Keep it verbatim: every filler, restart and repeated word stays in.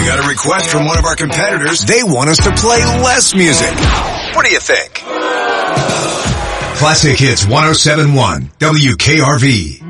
We got a request from one of our competitors. They want us to play less music. What do you think? Classic Hits one oh seven point one W K R V.